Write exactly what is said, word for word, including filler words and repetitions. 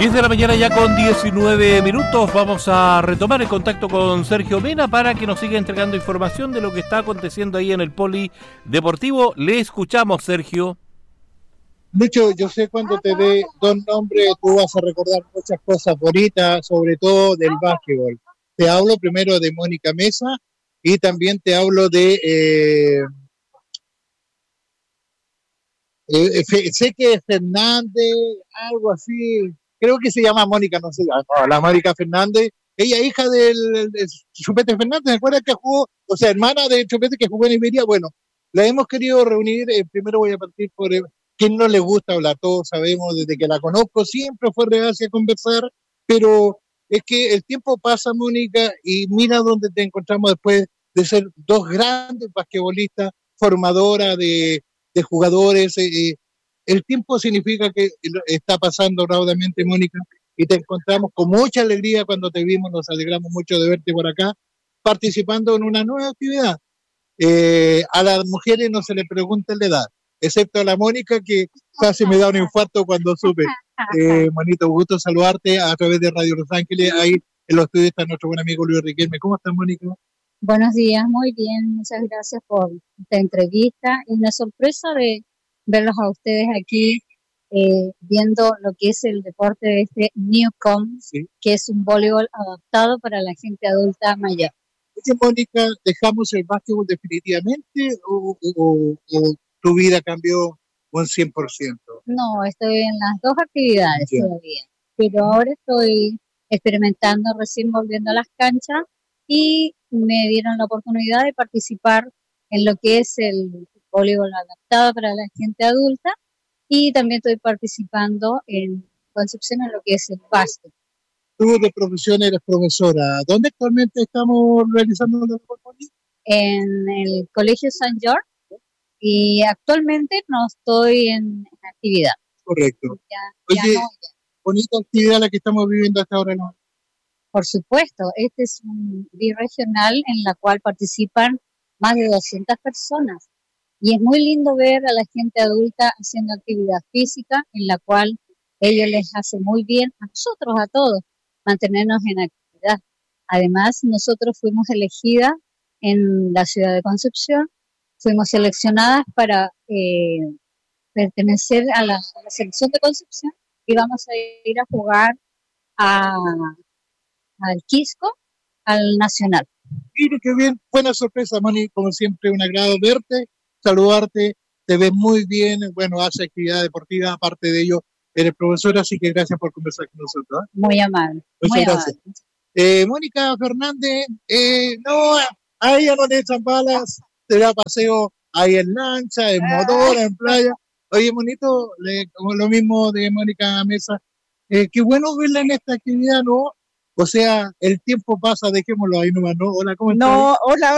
diez de la mañana ya con diecinueve minutos. Vamos a retomar el contacto con Sergio Mena para que nos siga entregando información de lo que está aconteciendo ahí en el Polideportivo. Le escuchamos, Sergio. Lucho, yo sé cuando te dé dos nombres, tú vas a recordar muchas cosas bonitas, sobre todo del básquetbol. Te hablo primero de Mónica Mesa y también te hablo de... Eh, eh, sé que es Fernández, algo así, creo que se llama Mónica, no sé, no, la Mónica Fernández, ella hija del, del Chupete Fernández, ¿se acuerdan que jugó, o sea, hermana de Chupete que jugó en Iberia? Bueno, la hemos querido reunir, eh, primero voy a partir por... Eh, ¿quién no le gusta hablar? Todos sabemos, desde que la conozco, siempre fue reacia a conversar, pero es que el tiempo pasa, Mónica, y mira dónde te encontramos después de ser dos grandes basquetbolistas, formadora de, de jugadores. Eh, el tiempo significa que está pasando raudamente, Mónica, y te encontramos con mucha alegría cuando te vimos, nos alegramos mucho de verte por acá, participando en una nueva actividad. Eh, a las mujeres no se les pregunta la edad, excepto a la Mónica, que casi me da un infarto cuando supe. Eh, Monito, gusto saludarte a través de Radio Los Ángeles. Ahí en los estudios está nuestro buen amigo Luis Riquelme. ¿Cómo estás, Mónica? Buenos días, muy bien. Muchas gracias por esta entrevista. Es una sorpresa de verlos a ustedes aquí eh, viendo lo que es el deporte de este Newcom, ¿sí?, que es un voleibol adaptado para la gente adulta mayor. Oye, Mónica, ¿dejamos el básquetbol definitivamente o, o, o tu vida cambió un cien por ciento? No, estoy en las dos actividades yeah. todavía, pero ahora estoy experimentando, recién volviendo a las canchas, y me dieron la oportunidad de participar en lo que es el voleibol adaptado para la gente adulta, y también estoy participando en Concepción en lo que es el básquet. Tú de profesión eres profesora. ¿Dónde actualmente estamos realizando la deporte? En el Colegio San George, y actualmente no estoy en, en actividad. Correcto. Ya, Oye, ya no, ya. bonita actividad la que estamos viviendo hasta ahora, ¿no? Por supuesto, este es un birregional en la cual participan más de doscientas personas, y es muy lindo ver a la gente adulta haciendo actividad física, en la cual ellos les hace muy bien a nosotros, a todos, mantenernos en actividad. Además, nosotros fuimos elegidas en la ciudad de Concepción, fuimos seleccionadas para eh, pertenecer a la, a la selección de Concepción, y vamos a ir a jugar a, al Quisco, al Nacional. Mire qué bien, buena sorpresa, Moni, como siempre un agrado verte, saludarte, te ves muy bien, bueno, hace actividad deportiva, aparte de ello, eres profesora, así que gracias por conversar con nosotros, ¿eh? Muy amable. Muchas muy gracias. Amable. Eh, Mónica Fernández, eh, no, a ella no le echan balas, te da paseo ahí en lancha, en motor, en playa. Oye, bonito, le, como lo mismo de Mónica Mesa, eh, qué bueno verla en esta actividad, ¿no? O sea, el tiempo pasa, dejémoslo ahí nomás, ¿no? Hola, ¿cómo estás? No, hola, hola.